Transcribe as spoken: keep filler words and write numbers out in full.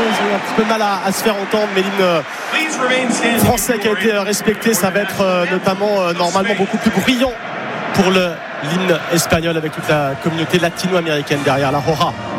ils ont un petit peu mal à, à se faire entendre, mais l'hymne français qui a été respecté, ça va être euh, notamment euh, normalement beaucoup plus brillant pour le, l'hymne espagnol avec toute la communauté latino-américaine derrière la Roja.